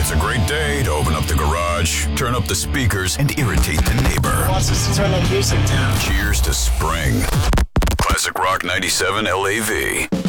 It's a great day to open up the garage, turn up the speakers, and irritate the neighbor. Who wants us to turn the music down? Cheers to spring. Classic Rock 97 LAV.